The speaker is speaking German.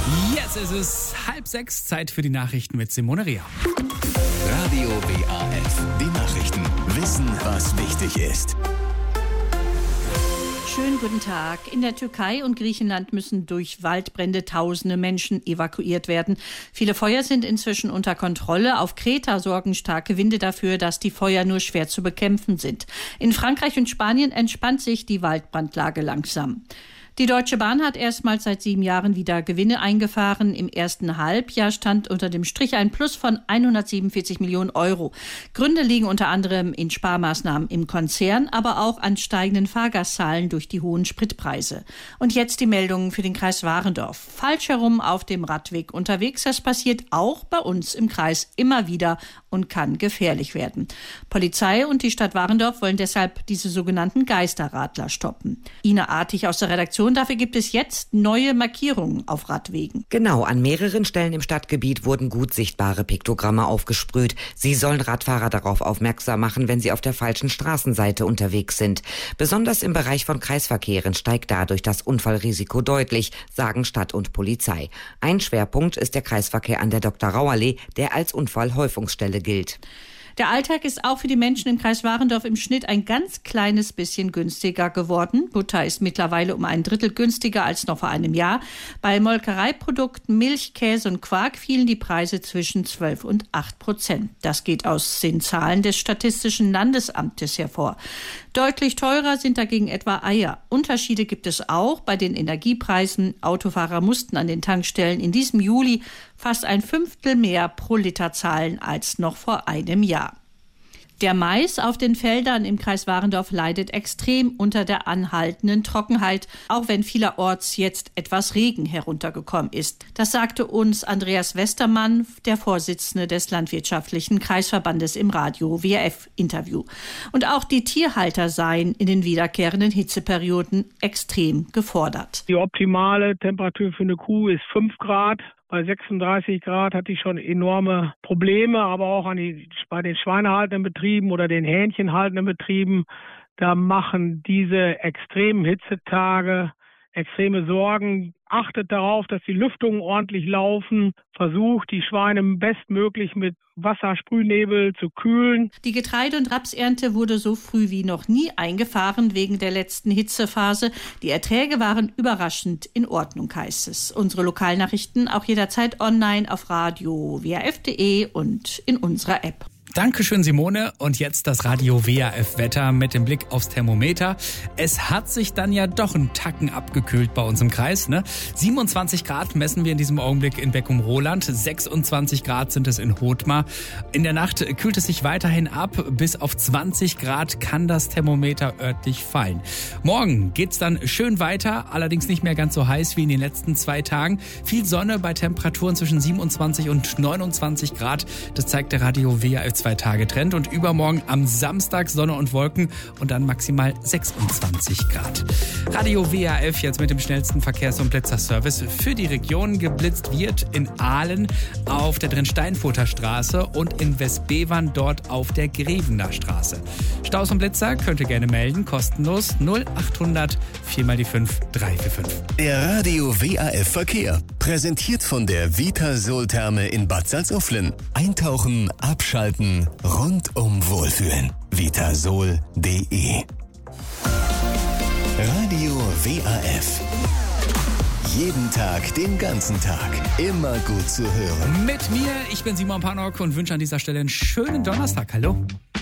Jetzt ist es 5:30, Zeit für die Nachrichten mit Simone Rea. Radio WAF, die Nachrichten. Wissen, was wichtig ist. Schönen guten Tag. In der Türkei und Griechenland müssen durch Waldbrände tausende Menschen evakuiert werden. Viele Feuer sind inzwischen unter Kontrolle. Auf Kreta sorgen starke Winde dafür, dass die Feuer nur schwer zu bekämpfen sind. In Frankreich und Spanien entspannt sich die Waldbrandlage langsam. Die Deutsche Bahn hat erstmals seit 7 Jahren wieder Gewinne eingefahren. Im ersten Halbjahr stand unter dem Strich ein Plus von 147 Millionen Euro. Gründe liegen unter anderem in Sparmaßnahmen im Konzern, aber auch an steigenden Fahrgastzahlen durch die hohen Spritpreise. Und jetzt die Meldungen für den Kreis Warendorf. Falsch herum auf dem Radweg unterwegs, das passiert auch bei uns im Kreis immer wieder und kann gefährlich werden. Polizei und die Stadt Warendorf wollen deshalb diese sogenannten Geisterradler stoppen. Ina Artig aus der Redaktion. Dafür gibt es jetzt neue Markierungen auf Radwegen. Genau, an mehreren Stellen im Stadtgebiet wurden gut sichtbare Piktogramme aufgesprüht. Sie sollen Radfahrer darauf aufmerksam machen, wenn sie auf der falschen Straßenseite unterwegs sind. Besonders im Bereich von Kreisverkehren steigt dadurch das Unfallrisiko deutlich, sagen Stadt und Polizei. Ein Schwerpunkt ist der Kreisverkehr an der Dr.-Rau-Allee, der als Unfallhäufungsstelle gilt. Der Alltag ist auch für die Menschen im Kreis Warendorf im Schnitt ein ganz kleines bisschen günstiger geworden. Butter ist mittlerweile um 1/3 günstiger als noch vor einem Jahr. Bei Molkereiprodukten, Milch, Käse und Quark fielen die Preise zwischen 12 und 8%. Das geht aus den Zahlen des Statistischen Landesamtes hervor. Deutlich teurer sind dagegen etwa Eier. Unterschiede gibt es auch bei den Energiepreisen. Autofahrer mussten an den Tankstellen in diesem Juli fast 1/5 mehr pro Liter zahlen als noch vor einem Jahr. Der Mais auf den Feldern im Kreis Warendorf leidet extrem unter der anhaltenden Trockenheit, auch wenn vielerorts jetzt etwas Regen heruntergekommen ist. Das sagte uns Andreas Westermann, der Vorsitzende des Landwirtschaftlichen Kreisverbandes im Radio WAF-Interview. Und auch die Tierhalter seien in den wiederkehrenden Hitzeperioden extrem gefordert. Die optimale Temperatur für eine Kuh ist 5 Grad. Bei 36 Grad hat die schon enorme Probleme, aber auch bei den schweinehaltenden Betrieben oder den hähnchenhaltenden Betrieben, da machen diese extremen Hitzetage extreme Sorgen. Achtet darauf, dass die Lüftungen ordentlich laufen. Versucht, die Schweine bestmöglich mit Wassersprühnebel zu kühlen. Die Getreide- und Rapsernte wurde so früh wie noch nie eingefahren wegen der letzten Hitzephase. Die Erträge waren überraschend in Ordnung, heißt es. Unsere Lokalnachrichten auch jederzeit online auf radio waf.de und in unserer App. Dankeschön, Simone. Und jetzt das Radio WAF-Wetter mit dem Blick aufs Thermometer. Es hat sich dann ja doch einen Tacken abgekühlt bei uns im Kreis, ne? 27 Grad messen wir in diesem Augenblick in Beckum-Roland. 26 Grad sind es in Hothmar. In der Nacht kühlt es sich weiterhin ab. Bis auf 20 Grad kann das Thermometer örtlich fallen. Morgen geht's dann schön weiter, allerdings nicht mehr ganz so heiß wie in den letzten 2 Tagen. Viel Sonne bei Temperaturen zwischen 27 und 29 Grad. Das zeigt der Radio WAF 2-Tage-Trend. Und übermorgen am Samstag Sonne und Wolken und dann maximal 26 Grad. Radio WAF jetzt mit dem schnellsten Verkehrs- und Blitzerservice für die Region. Geblitzt wird in Aalen auf der Drinsteinfurter Straße und in Westbevern dort auf der Grevener Straße. Staus und Blitzer könnt ihr gerne melden, kostenlos 0800 4x5 345. Der Radio WAF Verkehr. Präsentiert von der Vitasol-Therme in Bad Salzuflen. Eintauchen, abschalten, rundum wohlfühlen. Vitasol.de. Radio WAF. Jeden Tag, den ganzen Tag. Immer gut zu hören. Mit mir, ich bin Simon Panok und wünsche an dieser Stelle einen schönen Donnerstag. Hallo.